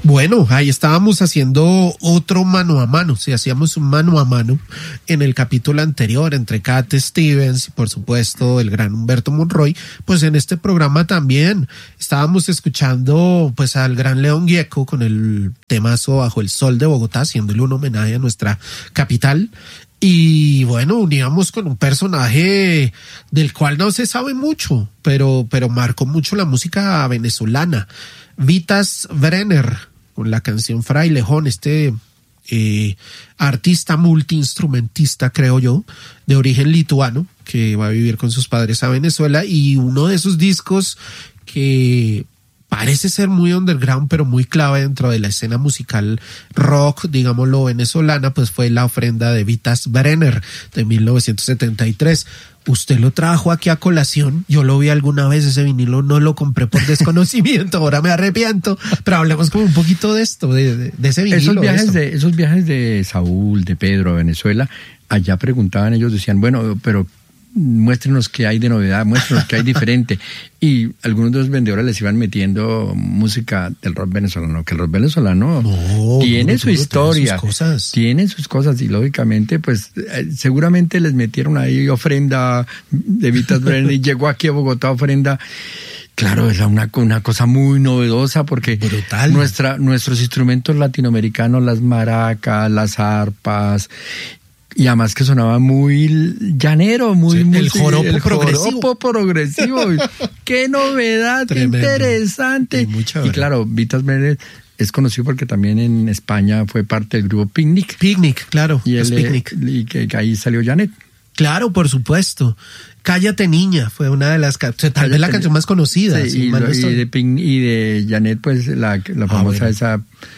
Bueno, ahí estábamos haciendo otro mano a mano, sí, hacíamos un mano a mano en el capítulo anterior entre Cat Stevens y por supuesto el gran Humberto Monroy, pues en este programa también estábamos escuchando pues al gran León Gieco con el temazo Bajo el Sol de Bogotá, haciéndole un homenaje a nuestra capital. Y bueno, uníamos con un personaje del cual no se sabe mucho, pero marcó mucho la música venezolana. Vitas Brenner, con la canción Frailejón, artista multiinstrumentista, creo yo, de origen lituano, que va a vivir con sus padres a Venezuela, y uno de esos discos que parece ser muy underground, pero muy clave dentro de la escena musical rock, digámoslo, venezolana, pues fue La Ofrenda de Vitas Brenner, de 1973. Usted lo trajo aquí a colación, yo lo vi alguna vez, ese vinilo no lo compré por desconocimiento, ahora me arrepiento, pero hablemos como un poquito de esto, de ese vinilo. Esos viajes de Saúl, de Pedro a Venezuela, allá preguntaban, ellos decían, bueno, pero muéstrenos qué hay de novedad, muéstrenos qué hay diferente. Y algunos de los vendedores les iban metiendo música del rock venezolano, que el rock venezolano tiene su historia, tiene sus cosas, y lógicamente, pues, seguramente les metieron ahí Ofrenda de Vitas Brenner, y llegó aquí a Bogotá Ofrenda. Claro, era una cosa muy novedosa porque nuestros instrumentos latinoamericanos, las maracas, las arpas, y además que sonaba muy llanero, muy el joropo progresivo. ¡Qué novedad! Tremendo. ¡Qué interesante! Y claro, Vitas Brenner es conocido porque también en España fue parte del grupo Picnic. Picnic, claro. Y que ahí salió Janet. Claro, por supuesto. Cállate Niña fue una de las, tal vez la canción más conocida. Sí, y de Janet, pues la famosa esa...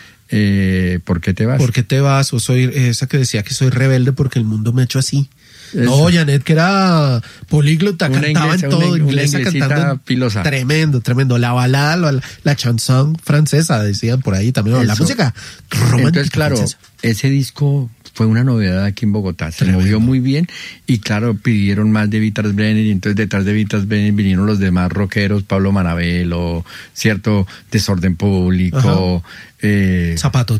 ¿por qué te vas? ¿Por qué te vas? O soy esa que decía que soy rebelde porque el mundo me ha hecho así. Eso. No, Janet, que era políglota, cantaba en todo, inglesa, cantando pilosa. Tremendo. La balada, la chanson francesa, decían por ahí también. La música romántica. Entonces, claro, francesa. Ese disco fue una novedad aquí en Bogotá. Se movió muy bien y, claro, pidieron más de Vitas Brenner, y entonces detrás de Vitas Brenner vinieron los demás rockeros, Pablo Manabelo, ¿cierto? Desorden Público, Zapato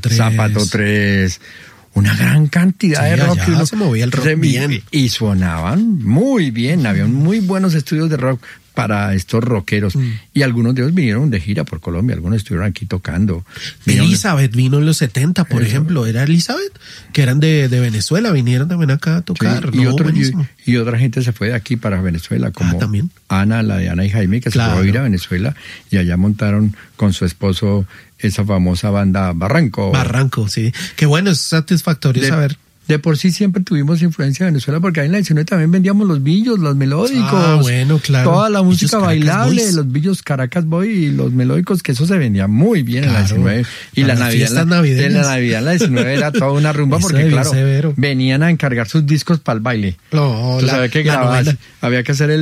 3. Una gran cantidad de rock. Se movía el rock bien. Y sonaban muy bien, había muy buenos estudios de rock para estos rockeros. Y algunos de ellos vinieron de gira por Colombia, algunos estuvieron aquí tocando. Elizabeth vino en los 70, por ejemplo, era Elizabeth, que eran de Venezuela, vinieron también acá a tocar. Sí, y otra gente se fue de aquí para Venezuela, como también. Ana, la de Ana y Jaime, que se fue a ir a Venezuela, y allá montaron con su esposo esa famosa banda Barranco. Barranco, sí. Qué bueno, es satisfactorio saber. De por sí siempre tuvimos influencia de Venezuela, porque ahí en la 19 también vendíamos los billos, los melódicos. Bueno, claro. Toda la música bailable, los billos Caracas Boy y los melódicos, que eso se vendía muy bien en la 19. Y la Navidad en la 19 era toda una rumba, porque claro, venían a encargar sus discos para el baile. Entonces había que grabar, había que hacer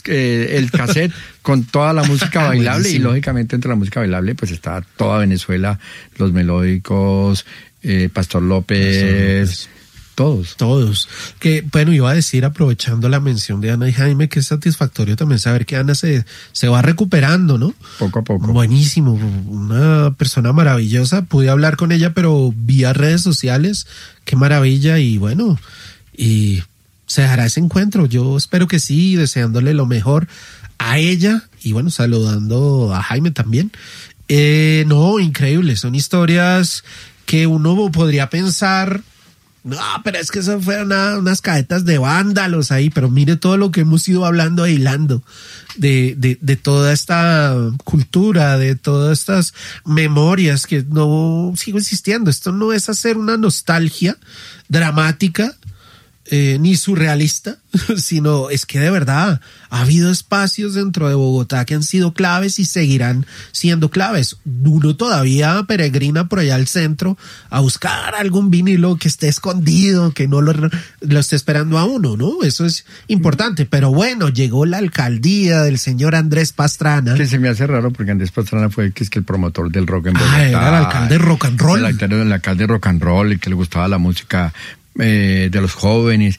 el cassette con toda la música bailable. Y lógicamente entre la música bailable pues estaba toda Venezuela, los melódicos, Pastor López. Todos. Que, bueno, iba a decir, aprovechando la mención de Ana y Jaime, que es satisfactorio también saber que Ana se va recuperando, ¿no? Poco a poco. Buenísimo, una persona maravillosa. Pude hablar con ella, pero vía redes sociales. Qué maravilla. Y bueno, y se dará ese encuentro. Yo espero que sí, deseándole lo mejor a ella. Y bueno, saludando a Jaime también. No, increíble. Son historias que uno podría pensar... No, pero es que eso fueron unas cadetas de vándalos ahí, pero mire todo lo que hemos ido hablando e hilando de toda esta cultura, de todas estas memorias que no sigo insistiendo. Esto no es hacer una nostalgia dramática ni surrealista, sino es que de verdad ha habido espacios dentro de Bogotá que han sido claves y seguirán siendo claves. Uno todavía peregrina por allá al centro a buscar algún vinilo que esté escondido, que no lo esté esperando a uno, ¿no? Eso es importante, pero bueno, llegó la alcaldía del señor Andrés Pastrana. Que se me hace raro porque Andrés Pastrana fue el promotor del rock en Bogotá. Era el alcalde rock and roll. El alcalde rock and roll, y que le gustaba la música de los jóvenes.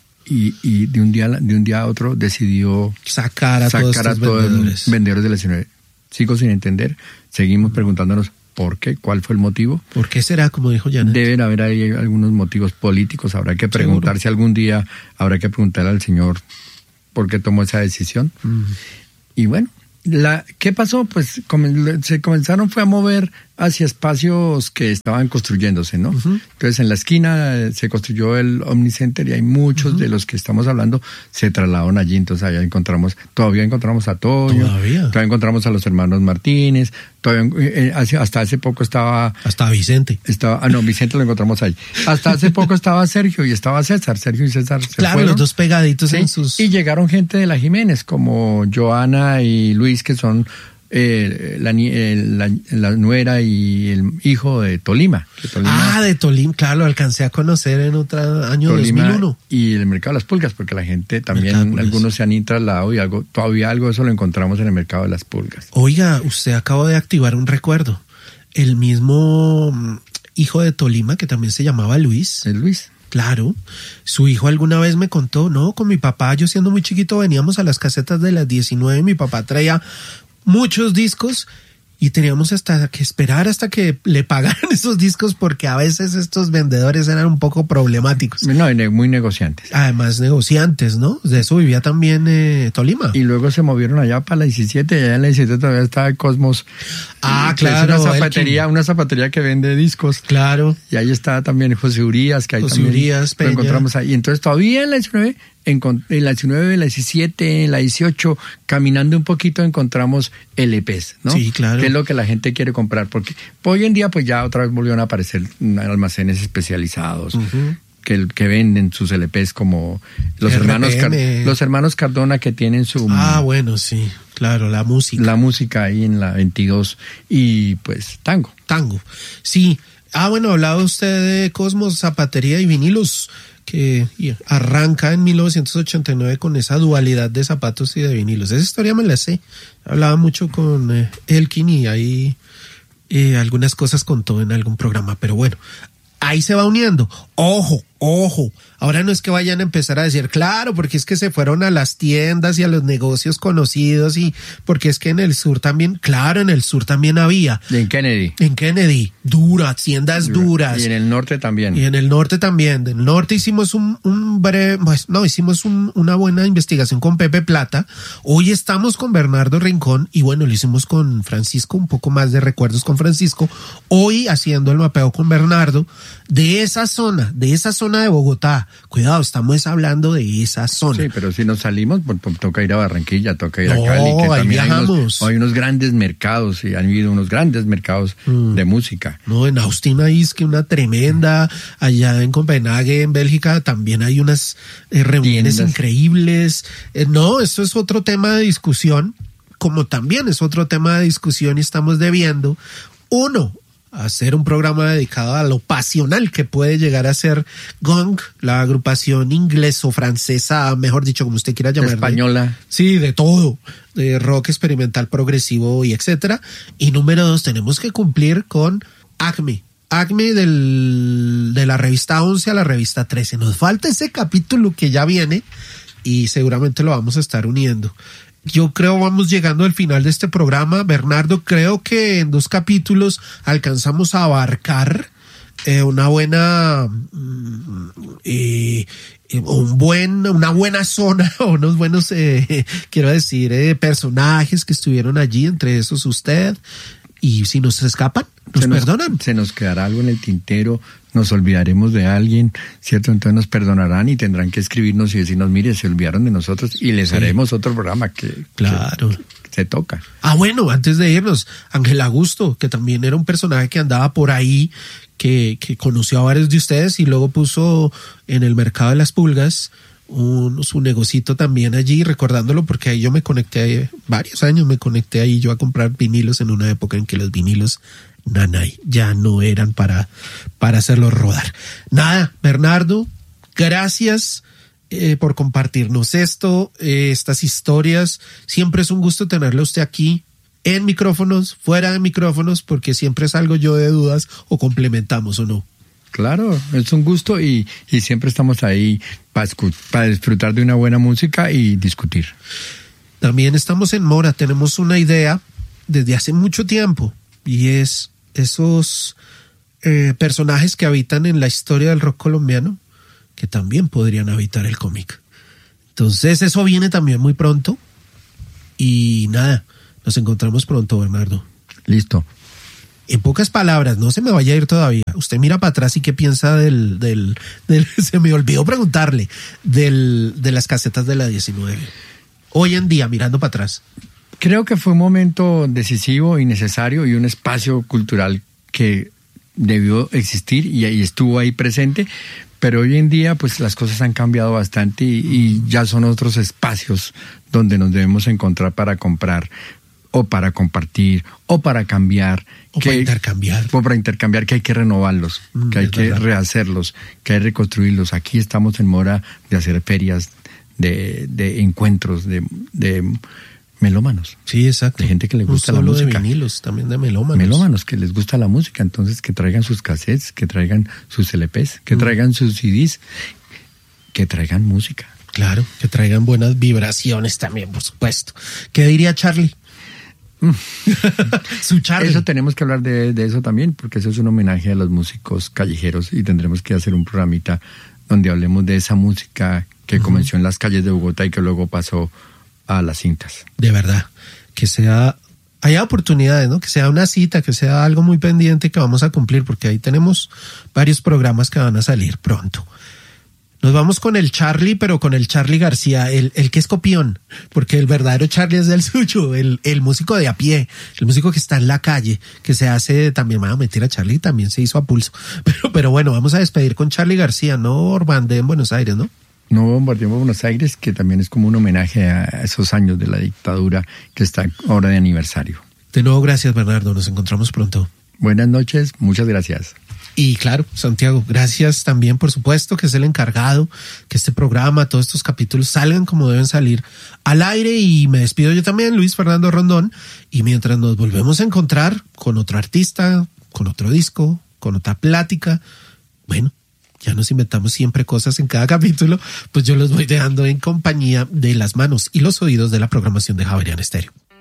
Y de un día a otro decidió sacar a todos los vendedores de la 19. Sigo sin entender, seguimos preguntándonos ¿Por qué? ¿Cuál fue el motivo? ¿Por qué será, como dijo Janet? Deben haber ahí algunos motivos políticos. Habrá que preguntarse algún día, habrá que preguntarle al Señor por qué tomó esa decisión. Y bueno, ¿qué pasó? Pues se comenzaron fue a mover hacia espacios que estaban construyéndose, ¿no? Entonces en la esquina se construyó el Omnicenter y hay muchos de los que estamos hablando se trasladaron allí. Entonces allá todavía encontramos a Toño, todavía encontramos a los hermanos Martínez, hasta hace poco estaba... Hasta Vicente. Vicente lo encontramos ahí. Hasta hace poco estaba Sergio y estaba César. Sergio y César se fueron. Los dos pegaditos, ¿sí? En sus... Y llegaron gente de la Jiménez, como Joana y Luis, que son la nuera y el hijo de Tolima. De Tolima, claro, lo alcancé a conocer en otro año, Tolima, 2001. Y el mercado de las pulgas, porque la gente también, algunos se han trasladado y todavía algo de eso lo encontramos en el mercado de las pulgas. Oiga, usted acaba de activar un recuerdo. El mismo hijo de Tolima, que también se llamaba Luis. ¿El Luis? Claro, su hijo alguna vez me contó, con mi papá, yo siendo muy chiquito veníamos a las casetas de las 19, mi papá traía muchos discos y teníamos hasta que esperar hasta que le pagaran esos discos porque a veces estos vendedores eran un poco problemáticos. No, muy negociantes. Además negociantes, ¿no? De eso vivía también Tolima. Y luego se movieron allá para la 17 y allá en la 17 todavía estaba el Cosmos. Claro. Una zapatería que vende discos. Claro. Y ahí está también José Urías, que ahí José también Urías, lo encontramos ahí. Y entonces todavía en la 19, en la 19, la 17, en la 18, caminando un poquito encontramos LPs, ¿no? Sí, claro. Que es lo que la gente quiere comprar, porque hoy en día pues ya otra vez volvieron a aparecer almacenes especializados que venden sus LPs, como los hermanos Cardona, que tienen su... bueno, sí, claro, la música ahí en la 22 y pues tango, sí. Hablaba usted de Cosmos, zapatería y vinilos, que arranca en 1989 con esa dualidad de zapatos y de vinilos. Esa historia me la sé. Hablaba mucho con Elkin y ahí algunas cosas contó en algún programa, pero bueno, ahí se va uniendo. Ojo. Ahora no es que vayan a empezar a decir, claro, porque es que se fueron a las tiendas y a los negocios conocidos y porque es que en el sur también había. Y en Kennedy. Tiendas duras. Y en el norte también. Del norte hicimos hicimos una buena investigación con Pepe Plata. Hoy estamos con Bernardo Rincón y bueno, lo hicimos con Francisco, un poco más de recuerdos con Francisco. Hoy haciendo el mapeo con Bernardo de esa zona de Bogotá. Cuidado, estamos hablando de esa zona. Sí, pero si nos salimos, pues toca ir a Barranquilla, toca ir a Cali, que ahí también viajamos. hay unos grandes mercados, y han habido unos grandes mercados de música. En Austin hay es que una tremenda, allá en Copenhague, en Bélgica, también hay unas reuniones increíbles. Esto es otro tema de discusión, como también es otro tema de discusión y estamos debiendo, hacer un programa dedicado a lo pasional que puede llegar a ser Gong, la agrupación inglés o francesa, mejor dicho, como usted quiera llamarla. Española. Sí, de todo, de rock experimental, progresivo y etcétera. Y número 2, tenemos que cumplir con Acme de la revista 11 a la revista 13. Nos falta ese capítulo que ya viene y seguramente lo vamos a estar uniendo. Yo creo vamos llegando al final de este programa. Bernardo, creo que en 2 capítulos alcanzamos a abarcar una buena zona, o unos buenos, personajes que estuvieron allí, entre esos usted. Y si nos escapan, nos perdonan. Se nos quedará algo en el tintero, nos olvidaremos de alguien, ¿cierto? Entonces nos perdonarán y tendrán que escribirnos y decirnos, mire, se olvidaron de nosotros y les haremos otro programa que se toca. Bueno, antes de irnos, Ángel Augusto, que también era un personaje que andaba por ahí, que conoció a varios de ustedes y luego puso en el mercado de las pulgas su negocito también allí, recordándolo porque ahí yo me conecté, varios años me conecté ahí yo a comprar vinilos en una época en que los vinilos nanay ya no eran para hacerlos rodar. Nada, Bernardo, gracias por compartirnos estas historias. Siempre es un gusto tenerlo a usted aquí en micrófonos, fuera de micrófonos, porque siempre salgo yo de dudas o complementamos o no. Claro, es un gusto y siempre estamos ahí para disfrutar de una buena música y discutir. También estamos en Mora, tenemos una idea desde hace mucho tiempo y es esos personajes que habitan en la historia del rock colombiano, que también podrían habitar el cómic. Entonces eso viene también muy pronto. Y nada, nos encontramos pronto, Bernardo. Listo. En pocas palabras, no se me vaya a ir todavía. Usted mira para atrás y qué piensa del se me olvidó preguntarle, de las casetas de la 19. Hoy en día, mirando para atrás. Creo que fue un momento decisivo y necesario y un espacio cultural que debió existir y estuvo ahí presente, pero hoy en día pues las cosas han cambiado bastante y ya son otros espacios donde nos debemos encontrar para comprar o para compartir o para cambiar. Para intercambiar. O para intercambiar, que hay que renovarlos, que hay que rehacerlos, que hay que reconstruirlos. Aquí estamos en mora de hacer ferias, de encuentros, de melómanos. Sí, exacto. De gente que le gusta la música. De vinilos, también de melómanos. Melómanos que les gusta la música, entonces que traigan sus cassettes, que traigan sus LPs, que traigan sus CDs, que traigan música. Claro, que traigan buenas vibraciones también, por supuesto. ¿Qué diría Charlie? Su Charlie. Eso tenemos que hablar de eso también, porque eso es un homenaje a los músicos callejeros y tendremos que hacer un programita donde hablemos de esa música que comenzó en las calles de Bogotá y que luego pasó a las cintas. De verdad, que haya oportunidades, ¿no? Que sea una cita, que sea algo muy pendiente que vamos a cumplir, porque ahí tenemos varios programas que van a salir pronto. Nos vamos con el Charlie, pero con el Charlie García, el que es copión, porque el verdadero Charlie es del suyo, el músico de a pie, el músico que está en la calle, que se hace también, mentira, Charlie también se hizo a pulso. Pero bueno, vamos a despedir con Charlie García, no Orbande en Buenos Aires, ¿no? No bombardeemos Buenos Aires, que también es como un homenaje a esos años de la dictadura que está ahora de aniversario. De nuevo, gracias, Bernardo, nos encontramos pronto. Buenas noches, muchas gracias. Y claro, Santiago, gracias también, por supuesto, que es el encargado, que este programa, todos estos capítulos salgan como deben salir al aire. Y me despido yo también, Luis Fernando Rondón. Y mientras nos volvemos a encontrar con otro artista, con otro disco, con otra plática, bueno, ya nos inventamos siempre cosas en cada capítulo, pues yo los voy dejando en compañía de las manos y los oídos de la programación de Javerian Estéreo.